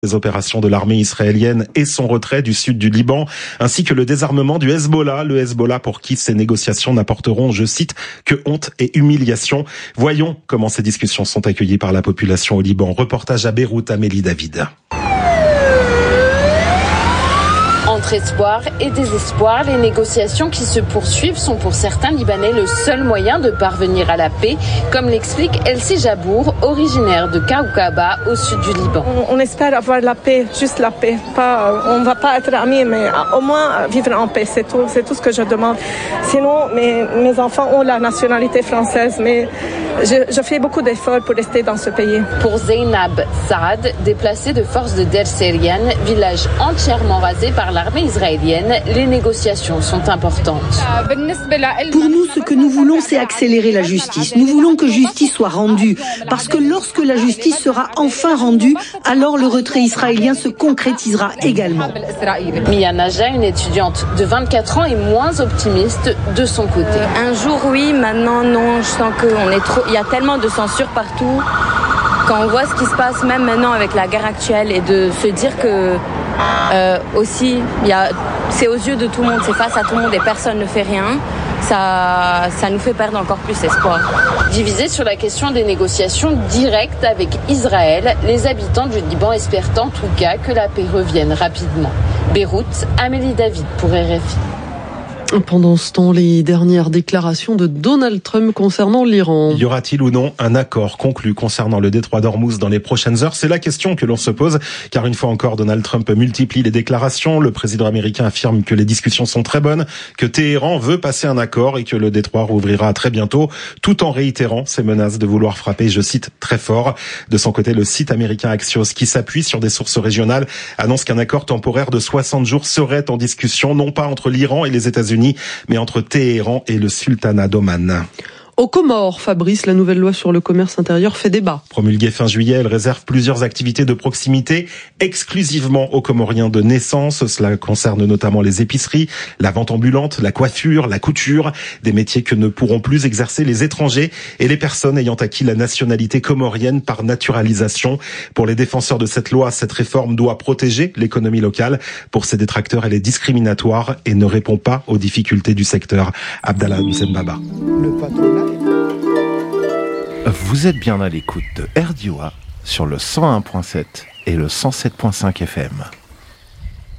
Les opérations de l'armée israélienne et son retrait du sud du Liban, ainsi que le désarmement du Hezbollah. Le Hezbollah pour qui ces négociations n'apporteront, je cite, que honte et humiliation. Voyons comment ces discussions sont accueillies par la population au Liban. Reportage à Beyrouth, Amélie David. Entre espoir et désespoir, les négociations qui se poursuivent sont pour certains Libanais le seul moyen de parvenir à la paix, comme l'explique Elsie Jabour, originaire de Kaoukaba, au sud du Liban. On espère avoir la paix, juste la paix. On ne va pas être amis, mais au moins vivre en paix, c'est tout ce que je demande. Sinon, mes enfants ont la nationalité française, mais je fais beaucoup d'efforts pour rester dans ce pays. Pour Zeynab Saad, déplacée de force de Der Serian, village entièrement rasé par l'armée israélienne, les négociations sont importantes. Pour nous, ce que nous voulons, c'est accélérer la justice. Nous voulons que justice soit rendue, parce que lorsque la justice sera enfin rendue, alors le retrait israélien se concrétisera également. Mia Naja, une étudiante de 24 ans, est moins optimiste de son côté. Un jour oui, maintenant non, je sens qu'il y a tellement de censure partout. Quand on voit ce qui se passe même maintenant avec la guerre actuelle et de se dire que aussi, c'est aux yeux de tout le monde, c'est face à tout le monde et personne ne fait rien, ça nous fait perdre encore plus espoir. Divisés sur la question des négociations directes avec Israël, les habitants du Liban espèrent en tout cas que la paix revienne rapidement. Beyrouth, Amélie David pour RFI. Pendant ce temps, les dernières déclarations de Donald Trump concernant l'Iran. Y aura-t-il ou non un accord conclu concernant le détroit d'Ormuz dans les prochaines heures? C'est la question que l'on se pose, car une fois encore, Donald Trump multiplie les déclarations. Le président américain affirme que les discussions sont très bonnes, que Téhéran veut passer un accord et que le détroit rouvrira très bientôt, tout en réitérant ses menaces de vouloir frapper, je cite, très fort. De son côté, le site américain Axios, qui s'appuie sur des sources régionales, annonce qu'un accord temporaire de 60 jours serait en discussion, non pas entre l'Iran et les États-Unis, mais entre Téhéran et le sultanat d'Oman. Aux Comores, Fabrice, la nouvelle loi sur le commerce intérieur fait débat. Promulguée fin juillet, elle réserve plusieurs activités de proximité exclusivement aux Comoriens de naissance. Cela concerne notamment les épiceries, la vente ambulante, la coiffure, la couture, des métiers que ne pourront plus exercer les étrangers et les personnes ayant acquis la nationalité comorienne par naturalisation. Pour les défenseurs de cette loi, cette réforme doit protéger l'économie locale. Pour ses détracteurs, elle est discriminatoire et ne répond pas aux difficultés du secteur. Abdallah Mzembaba. Vous êtes bien à l'écoute de RDOA sur le 101.7 et le 107.5 FM.